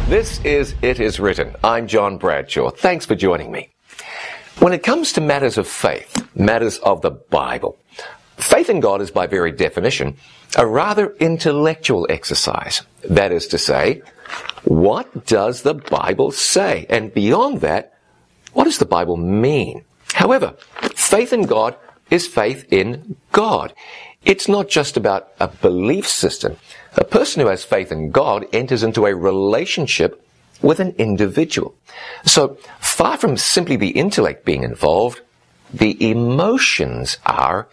This is It Is Written. I'm John Bradshaw. Thanks for joining me. When it comes to matters of faith, matters of the Bible, faith in God is by very definition a rather intellectual exercise. That is to say, what does the Bible say? And beyond that, what does the Bible mean? However, faith in God is faith in God. It's not just about a belief system. A person who has faith in God enters into a relationship with an individual. So, far from simply the intellect being involved, the emotions are